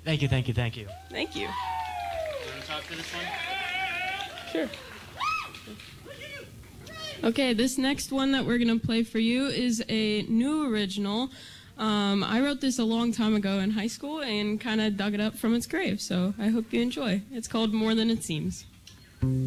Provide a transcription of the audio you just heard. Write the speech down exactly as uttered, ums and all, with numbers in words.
Thank you, thank you, thank you. Thank you. You want to talk to this one? Sure. Okay, this next one that we're going to play for you is a new original. Um, I wrote this a long time ago in high school and kind of dug it up from its grave, so I hope you enjoy. It's called More Than It Seems.